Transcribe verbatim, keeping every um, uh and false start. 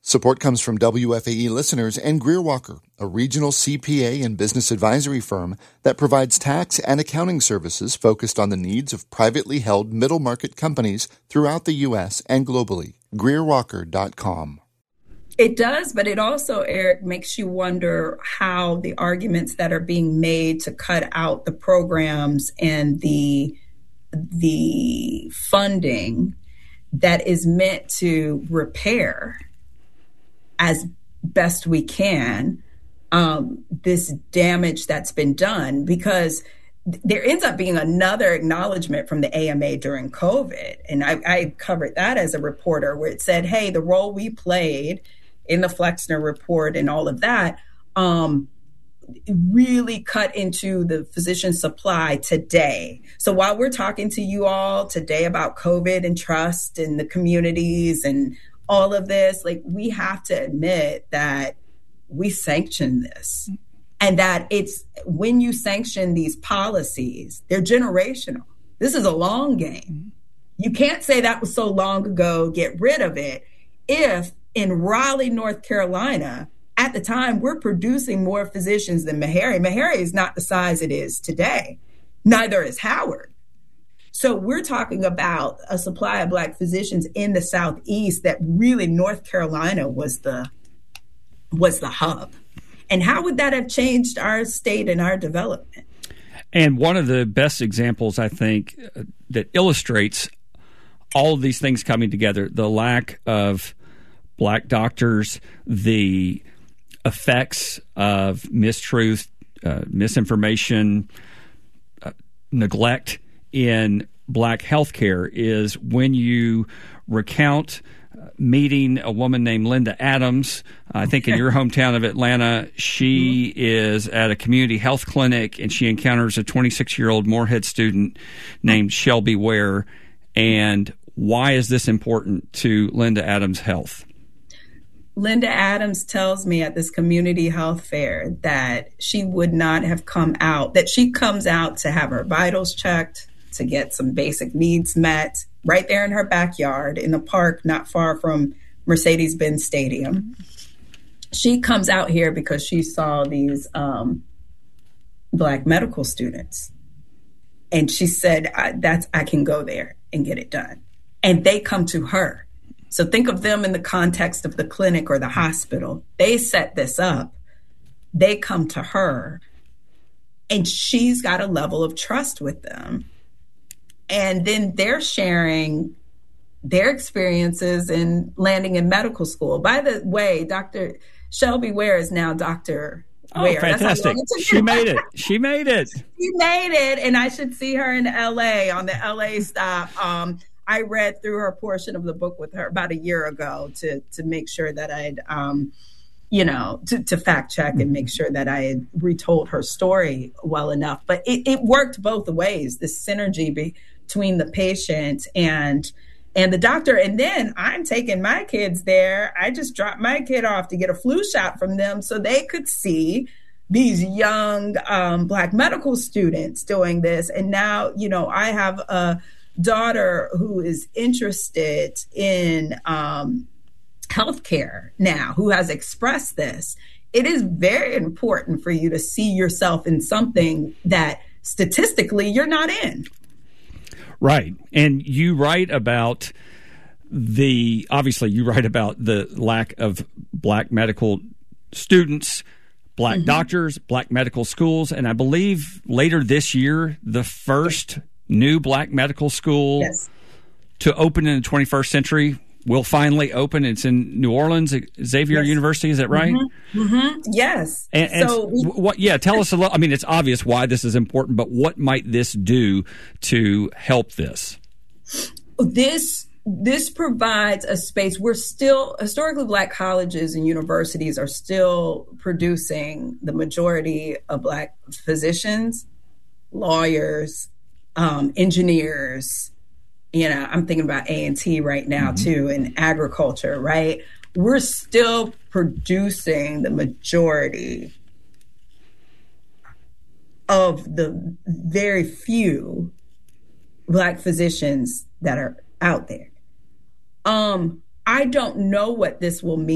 Support comes from W F A E listeners and Greer Walker, a regional C P A and business advisory firm that provides tax and accounting services focused on the needs of privately held middle-market companies throughout the U S and globally. greer walker dot com. It does, but it also, Eric, makes you wonder how the arguments that are being made to cut out the programs and the the funding that is meant to repair as best we can um, this damage that's been done, because there ends up being another acknowledgement from the A M A during COVID. And I, I covered that as a reporter, where it said, hey, the role we played in the Flexner report and all of that um, really cut into the physician supply today. So while we're talking to you all today about COVID and trust in the communities and all of this, like, we have to admit that we sanction this, and that it's when you sanction these policies, they're generational. This is a long game. You can't say that was so long ago, get rid of it. If in Raleigh, North Carolina, at the time, we're producing more physicians than Meharry. Meharry is not the size it is today. Neither is Howard. So we're talking about a supply of Black physicians in the Southeast that really North Carolina was the was the hub. And how would that have changed our state and our development? And one of the best examples, I think, uh, that illustrates all of these things coming together, the lack of Black doctors, the effects of mistruth, uh, misinformation, uh, neglect in Black healthcare, is when you recount uh, meeting a woman named Linda Adams, I think in your hometown of Atlanta. She mm-hmm. is at a community health clinic, and she encounters a twenty-six-year-old Morehead student named Shelby Ware. And why is this important to Linda Adams' health? Linda Adams tells me at this community health fair that she would not have come out, that she comes out to have her vitals checked, to get some basic needs met right there in her backyard in the park not far from Mercedes-Benz Stadium. She comes out here because she saw these um, Black medical students. And she said, I, that's, I can go there and get it done. And they come to her. So think of them in the context of the clinic or the hospital. They set this up. They come to her, and she's got a level of trust with them. And then they're sharing their experiences in landing in medical school. By the way, Doctor Shelby Ware is now Doctor Oh, Ware. fantastic. She made it. She made it. She made it. And I should see her in L A on the L A stop. Um, I read through her portion of the book with her about a year ago to to make sure that I'd, um, you know, to, to fact check and make sure that I had retold her story well enough. But it, it worked both ways, this synergy be, between the patient and and the doctor. And then I'm taking my kids there. I just dropped my kid off to get a flu shot from them so they could see these young um, Black medical students doing this. And now, you know, I have a daughter who is interested in um, healthcare now, who has expressed this. It is very important for you to see yourself in something that statistically you're not in. Right. And you write about the, obviously you write about the lack of Black medical students, Black mm-hmm. doctors, Black medical schools. And I believe later this year, the first new Black medical school yes. to open in the twenty-first century will finally open. It's in New Orleans, Xavier yes. University. Is that right? Mm-hmm. Mm-hmm. Yes. And, and so we, what? Yeah, tell us a little. I mean, it's obvious why this is important, but what might this do to help this? This this provides a space. We're still historically Black colleges and universities are still producing the majority of Black physicians, lawyers, um, engineers. You know, I'm thinking about A and T right now, mm-hmm. too, and agriculture, right? We're still producing the majority of the very few Black physicians that are out there. Um, I don't know what this will mean